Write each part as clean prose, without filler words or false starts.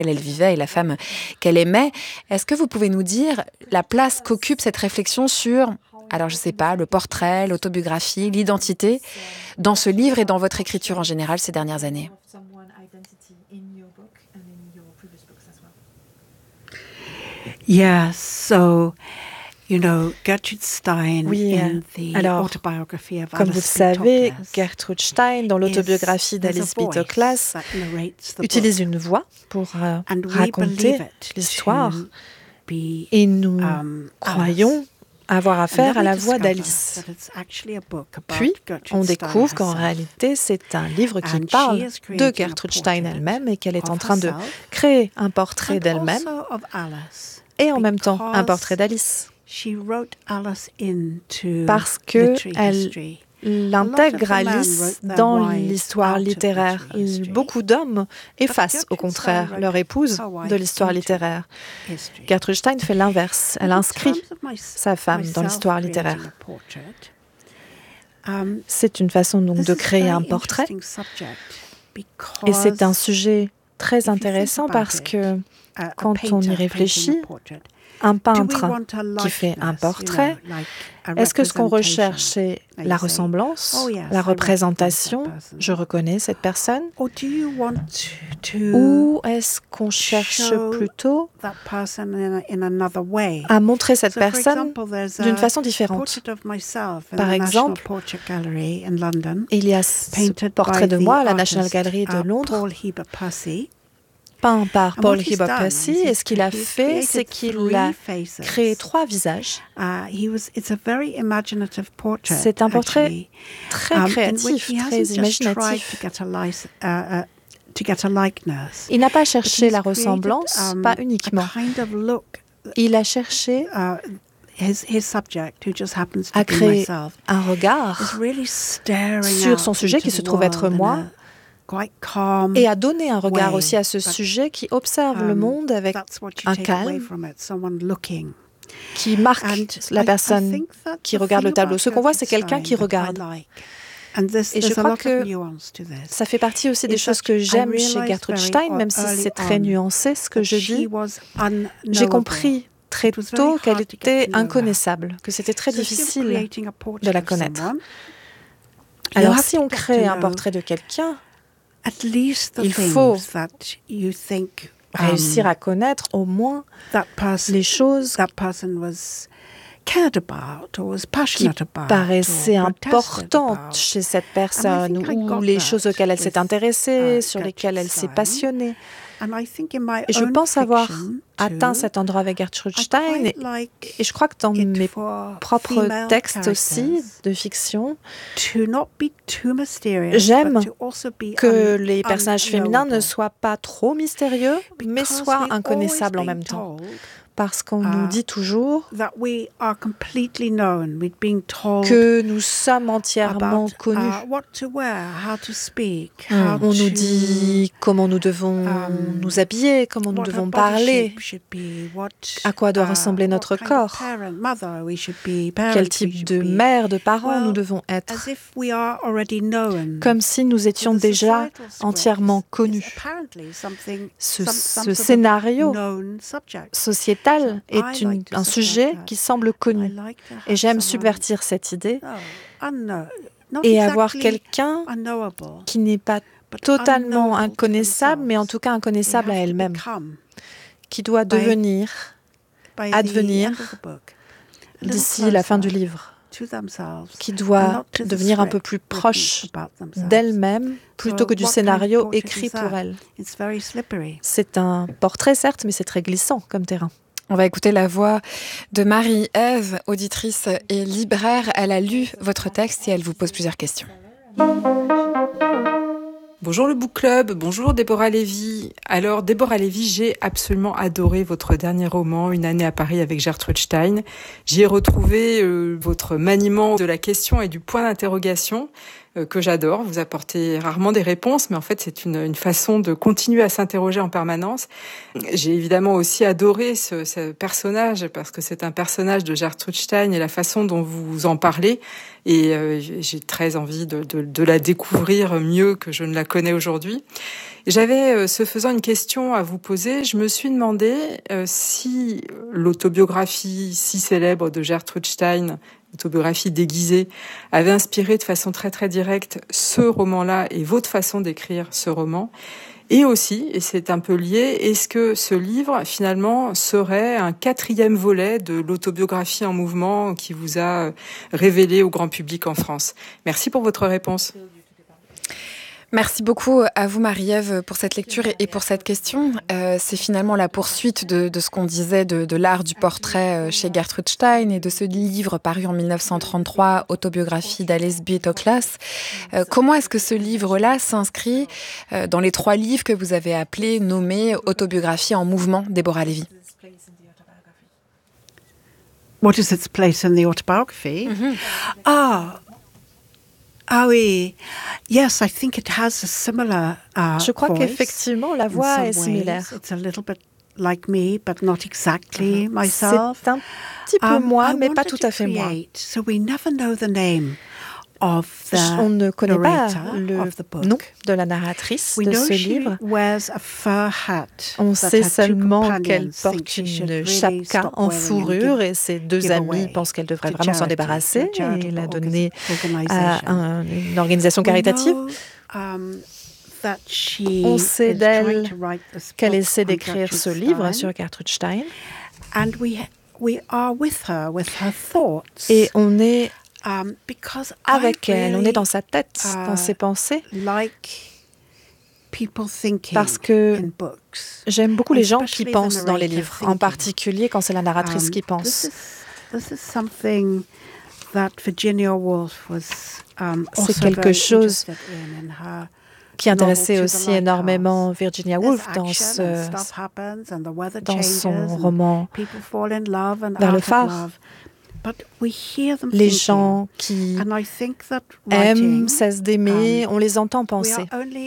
elle vivait et la femme qu'elle aimait. Est-ce que vous pouvez nous dire la place qu'occupe cette réflexion sur, alors je ne sais pas, le portrait, l'autobiographie, l'identité, dans ce livre et dans votre écriture en général ces dernières années? Yeah, so, Gertrude Stein Oui, in the alors, autobiography of comme vous le Alice B. savez, Toklas Gertrude Stein, dans l'autobiographie d'Alice B. Toklas, utilise une voix pour raconter l'histoire. Et nous croyons avoir affaire à la voix d'Alice. Puis, on découvre qu'en réalité, c'est un livre qui parle de Gertrude Stein elle-même et qu'elle est en train de créer un portrait d'elle-même et en même temps un portrait d'Alice. Parce qu'elle l'intègre Alice dans l'histoire littéraire. Beaucoup d'hommes effacent au contraire leur épouse de l'histoire littéraire. Gertrude Stein fait l'inverse. Elle inscrit sa femme dans l'histoire littéraire. C'est une façon donc de créer un portrait. Et c'est un sujet très intéressant parce que quand on y réfléchit, un peintre qui fait un portrait, est-ce que ce qu'on recherche, c'est la ressemblance, la représentation, je reconnais cette personne, ou est-ce qu'on cherche plutôt à montrer cette personne d'une façon différente? Par exemple, il y a ce portrait de moi à la National Gallery de Londres, peint par Paul Heber Percy, et ce qu'il a fait, c'est qu'il a créé 3 visages. C'est un portrait très créatif, très imaginatif. Il n'a pas cherché la ressemblance, pas uniquement. Il a cherché à créer un regard sur son sujet qui se trouve être moi, et à donner un regard aussi à ce sujet qui observe le monde avec un calme, qui marque la personne qui regarde le tableau. Ce qu'on voit, c'est quelqu'un qui regarde. Et je crois que ça fait partie aussi des choses que j'aime chez Gertrude Stein, même si c'est très nuancé ce que je dis. J'ai compris très tôt qu'elle était inconnaissable, que c'était très difficile de la connaître. Alors si on crée un portrait de quelqu'un, il faut réussir à connaître au moins les choses qui paraissaient importantes chez cette personne ou les choses auxquelles elle s'est intéressée, sur lesquelles elle s'est passionnée. Et je pense avoir atteint cet endroit avec Gertrude Stein et je crois que dans mes propres textes aussi de fiction, j'aime que les personnages féminins ne soient pas trop mystérieux, mais soient inconnaissables en même temps. Parce qu'on nous dit toujours que nous sommes entièrement connus. On nous dit comment nous devons nous habiller, comment nous devons parler, à quoi doit ressembler notre corps, quel type de mère, de parents nous devons être, comme si nous étions déjà entièrement connus. Ce scénario sociétal est un sujet qui semble connu. Et j'aime subvertir cette idée et avoir quelqu'un qui n'est pas totalement inconnaissable, mais en tout cas inconnaissable à elle-même, qui doit advenir d'ici la fin du livre, qui doit devenir un peu plus proche d'elle-même plutôt que du scénario écrit pour elle. C'est un portrait, certes, mais c'est très glissant comme terrain. On va écouter la voix de Marie-Ève, auditrice et libraire. Elle a lu votre texte et elle vous pose plusieurs questions. Bonjour le Book Club, bonjour Déborah Lévy. Alors Déborah Lévy, j'ai absolument adoré votre dernier roman, Une année à Paris avec Gertrude Stein. J'y ai retrouvé votre maniement de la question et du point d'interrogation. que j'adore. Vous apportez rarement des réponses, mais en fait, c'est une façon de continuer à s'interroger en permanence. J'ai évidemment aussi adoré ce personnage, parce que c'est un personnage de Gertrude Stein et la façon dont vous en parlez. Et j'ai très envie de la découvrir mieux que je ne la connais aujourd'hui. J'avais, ce faisant, une question à vous poser. Je me suis demandé si l'autobiographie si célèbre de Gertrude Stein, autobiographie déguisée, avait inspiré de façon très très directe ce roman-là et votre façon d'écrire ce roman. Et aussi, et c'est un peu lié, est-ce que ce livre, finalement, serait un 4e volet de l'autobiographie en mouvement qui vous a révélé au grand public en France? Merci pour votre réponse. Merci beaucoup à vous, Marie-Ève, pour cette lecture et pour cette question. C'est finalement la poursuite de ce qu'on disait de l'art du portrait chez Gertrude Stein et de ce livre paru en 1933, Autobiographie d'Alice B. Toklas. Comment est-ce que ce livre-là s'inscrit dans les 3 livres que vous avez nommés Autobiographie en mouvement, Deborah Levy? What is its place in the autobiography? Ah oui, yes, I think it has a similar Je crois voice qu'effectivement, la voix est similaire. It's a little bit like me, but not exactly myself. C'est un petit peu moi, mais pas tout à fait moi. So we never know the name of the On ne connaît pas le nom book. de la narratrice We de know ce she livre. wears a fur hat On that sait her two seulement companions qu'elle think porte she should une really chapka stop en wearing and fourrure et ses 2 give amis away pensent qu'elle devrait to vraiment s'en charity, débarrasser to a et la charitable donner à organisation. une organisation caritative. On sait d'elle qu'elle essaie d'écrire ce livre sur Gertrude Stein. Et on est avec elle, on est dans sa tête, dans ses pensées. Parce que j'aime beaucoup les gens qui pensent dans les livres, en particulier quand c'est la narratrice qui pense. C'est quelque chose qui intéressait aussi énormément Virginia Woolf dans son roman Vers le phare. Les gens qui aiment, cessent d'aimer, on les entend penser.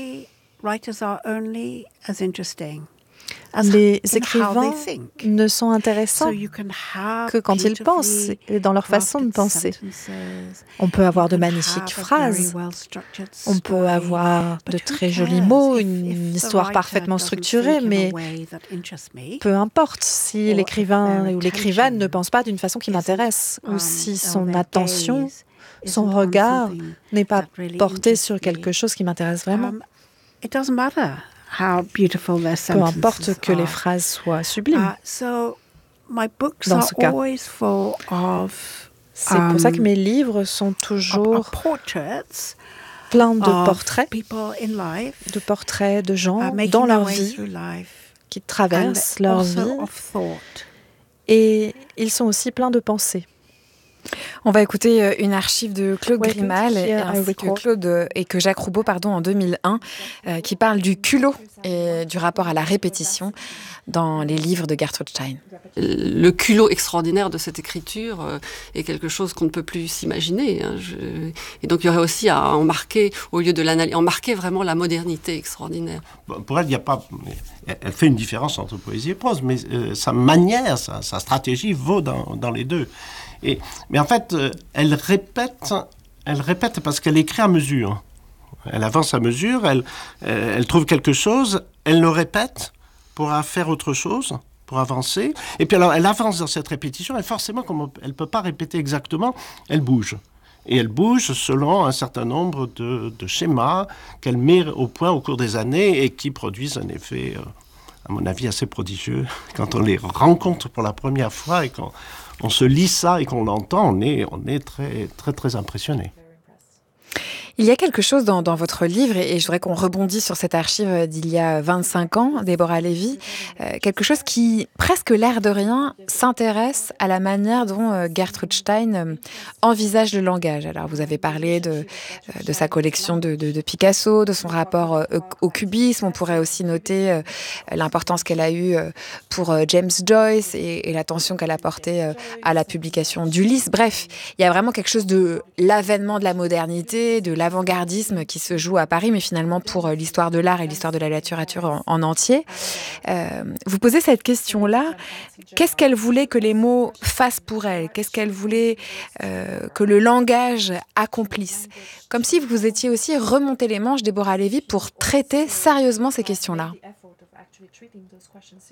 Les écrivains ne sont intéressants que quand ils pensent et dans leur façon de penser. On peut avoir de magnifiques phrases, on peut avoir de très jolis mots, une histoire parfaitement structurée, mais peu importe si l'écrivain ou l'écrivaine ne pense pas d'une façon qui m'intéresse, ou si son attention, son regard n'est pas porté sur quelque chose qui m'intéresse vraiment. Peu importe que les phrases soient sublimes. Dans ce cas, c'est pour ça que mes livres sont toujours pleins de portraits de gens dans leur vie, qui traversent leur vie, et ils sont aussi pleins de pensées. On va écouter une archive de Claude Grimal et que Jacques Roubaud en 2001 qui parle du culot et du rapport à la répétition dans les livres de Gertrude Stein. Le culot extraordinaire de cette écriture est quelque chose qu'on ne peut plus s'imaginer. Et donc il y aurait aussi à en marquer, au lieu de l'analyse, en marquer vraiment la modernité extraordinaire. Pour elle, il n'y a pas... Elle fait une différence entre poésie et prose, mais sa manière, sa stratégie vaut dans les deux. Mais en fait, elle répète parce qu'elle écrit à mesure. Elle avance à mesure, elle trouve quelque chose, elle le répète pour faire autre chose, pour avancer. Et puis alors, elle avance dans cette répétition, et forcément, comme elle ne peut pas répéter exactement, elle bouge. Et elle bouge selon un certain nombre de schémas qu'elle met au point au cours des années et qui produisent un effet, à mon avis, assez prodigieux. Quand on les rencontre pour la première fois et quand on se lit ça et qu'on l'entend, on est très, très, très impressionné. Il y a quelque chose dans votre livre, et je voudrais qu'on rebondisse sur cette archive d'il y a 25 ans, Deborah Levy, quelque chose qui, presque l'air de rien, s'intéresse à la manière dont Gertrude Stein envisage le langage. Alors, vous avez parlé de sa collection de Picasso, de son rapport au cubisme. On pourrait aussi noter l'importance qu'elle a eue pour James Joyce et l'attention qu'elle a portée à la publication d'Ulysse. Bref, il y a vraiment quelque chose de l'avènement de la modernité, de l'avant-gardisme qui se joue à Paris, mais finalement pour l'histoire de l'art et l'histoire de la littérature en entier. Vous posez cette question-là. Qu'est-ce qu'elle voulait que les mots fassent pour elle? Qu'est-ce qu'elle voulait que le langage accomplisse? Comme si vous étiez aussi remonté les manches, Déborah Lévy, pour traiter sérieusement ces questions-là.